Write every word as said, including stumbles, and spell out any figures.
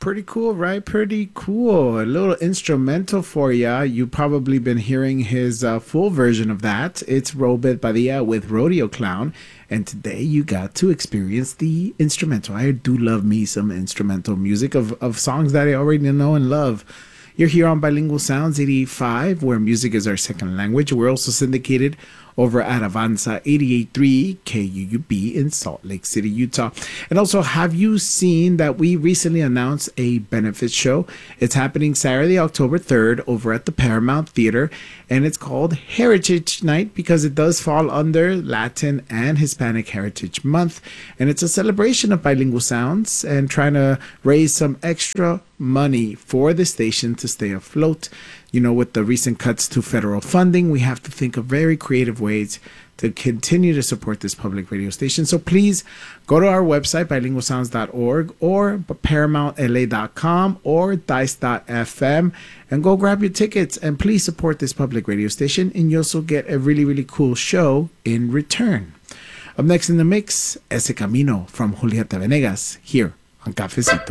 Pretty cool, right? Pretty cool. A little instrumental for ya. You've probably been hearing his uh, full version of that. It's Robert Padilla with Rodeo Clown. And today you got to experience the instrumental. I do love me some instrumental music of, of songs that I already know and love. You're here on Bilingual Sounds eighty-five, where music is our second language. We're also syndicated over at Avanza eighty-eight point three K U U B in Salt Lake City, Utah. And also, have you seen that we recently announced a benefit show? It's happening Saturday, October third over at the Paramount Theater, and it's called Heritage Night because it does fall under Latin and Hispanic Heritage Month, and it's a celebration of bilingual sounds and trying to raise some extra money for the station to stay afloat. You know, with the recent cuts to federal funding, we have to think of very creative ways to continue to support this public radio station. So please go to our website, bilingual sounds dot org or paramount l a dot com or dice dot f m and go grab your tickets and please support this public radio station, and you also get a really, really cool show in return. Up next in the mix, Ese Camino from Julieta Venegas here on Cafecito.